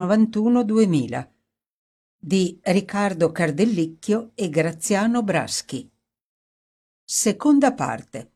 1991-2000 di Riccardo Cardellicchio e Graziano Braschi. Seconda parte.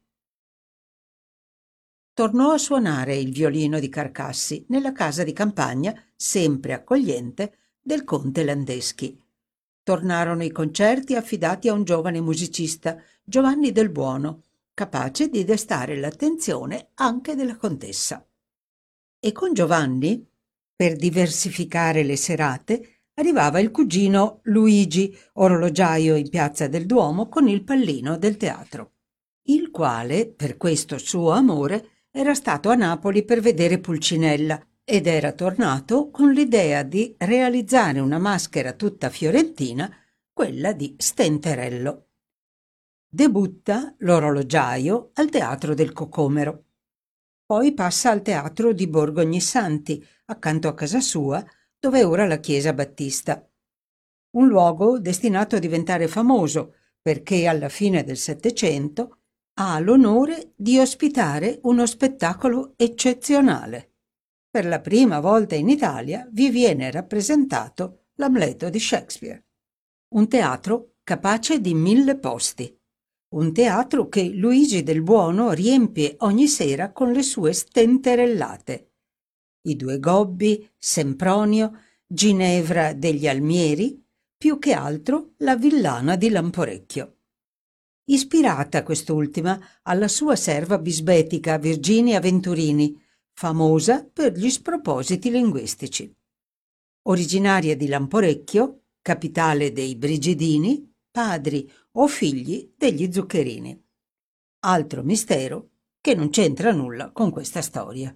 Tornò a suonare il violino di Carcassi nella casa di campagna, sempre accogliente, del conte Landeschi. Tornarono i concerti affidati a un giovane musicista, Giovanni Del Buono, capace di destare l'attenzione anche della contessa. E con Giovanni, per diversificare le serate, arrivava il cugino Luigi, orologiaio in piazza del Duomo, con il pallino del teatro, il quale, per questo suo amore, era stato a Napoli per vedere Pulcinella ed era tornato con l'idea di realizzare una maschera tutta fiorentina, quella di Stenterello. Debutta l'orologiaio al Teatro del Cocomero. Poi passa al Teatro di Borgo Ognissanti, accanto a casa sua, dove è ora la chiesa battista. Un luogo destinato a diventare famoso, perché alla fine del Settecento ha l'onore di ospitare uno spettacolo eccezionale. Per la prima volta in Italia vi viene rappresentato l'Amleto di Shakespeare. Un teatro capace di 1000 posti. Un teatro che Luigi Del Buono riempie ogni sera con le sue stenterellate. I Due Gobbi, Sempronio, Ginevra degli Almieri, più che altro la Villana di Lamporecchio. Ispirata quest'ultima alla sua serva bisbetica Virginia Venturini, famosa per gli spropositi linguistici. Originaria di Lamporecchio, capitale dei Brigidini, padri o figli degli Zuccherini. Altro mistero che non c'entra nulla con questa storia.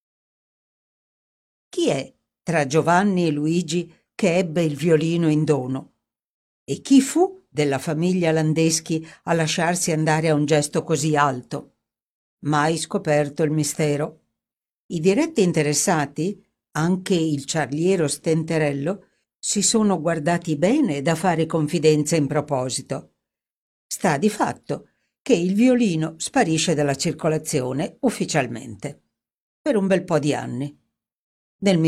Chi è tra Giovanni e Luigi che ebbe il violino in dono? E chi fu della famiglia Landeschi a lasciarsi andare a un gesto così alto? Mai scoperto il mistero. I diretti interessati, anche il ciarliero Stenterello, si sono guardati bene da fare confidenze in proposito. Sta di fatto che il violino sparisce dalla circolazione ufficialmente per un bel po' di anni. Nel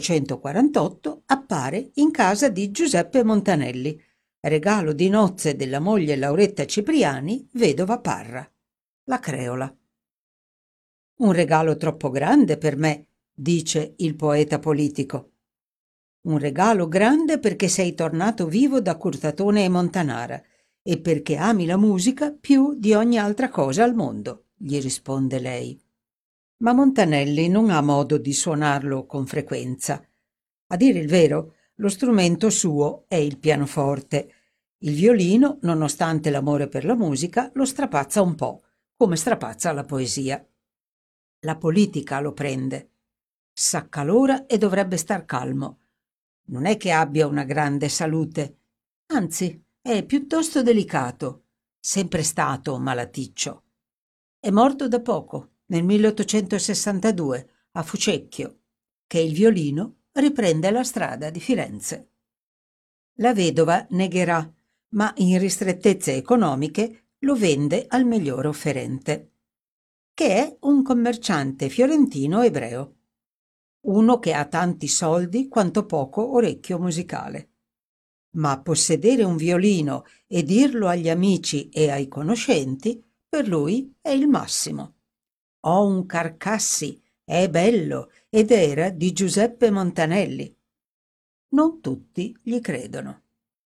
1848 appare in casa di Giuseppe Montanelli, regalo di nozze della moglie Lauretta Cipriani, vedova Parra, la creola. Un regalo troppo grande per me, dice il poeta politico. Un regalo grande perché sei tornato vivo da Curtatone e Montanara e perché ami la musica più di ogni altra cosa al mondo, gli risponde lei. Ma Montanelli non ha modo di suonarlo con frequenza. A dire il vero, lo strumento suo è il pianoforte. Il violino, nonostante l'amore per la musica, lo strapazza un po', come strapazza la poesia. La politica lo prende. S'accalora e dovrebbe star calmo. Non è che abbia una grande salute, anzi, è piuttosto delicato, sempre stato malaticcio. È morto da poco, nel 1862, a Fucecchio, che il violino riprende la strada di Firenze. La vedova negherà, ma in ristrettezze economiche lo vende al miglior offerente, che è un commerciante fiorentino ebreo. Uno che ha tanti soldi quanto poco orecchio musicale. Ma possedere un violino e dirlo agli amici e ai conoscenti, per lui è il massimo. Ho un Carcassi, è bello ed era di Giuseppe Montanelli. Non tutti gli credono.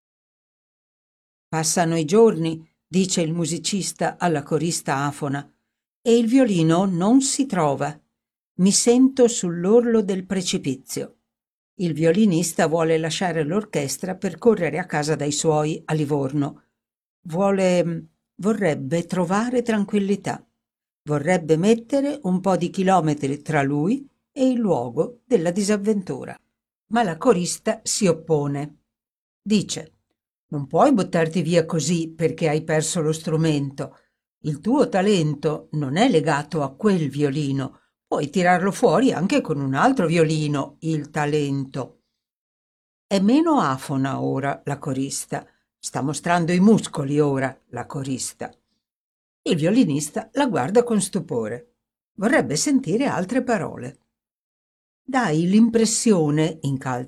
Passano i giorni, dice il musicista alla corista afona, e il violino non si trova. Mi sento sull'orlo del precipizio. Il violinista vuole lasciare l'orchestra per correre a casa dai suoi a Livorno. Vorrebbe trovare tranquillità. Vorrebbe mettere un po' di chilometri tra lui e il luogo della disavventura. Ma la corista si oppone. Dice: non puoi buttarti via così perché hai perso lo strumento. Il tuo talento non è legato a quel violino. Puoi tirarlo fuori anche con un altro violino, il talento. È meno afona ora la corista. Sta mostrando i muscoli ora la corista. Il violinista la guarda con stupore. Vorrebbe sentire altre parole. Dai l'impressione, incalza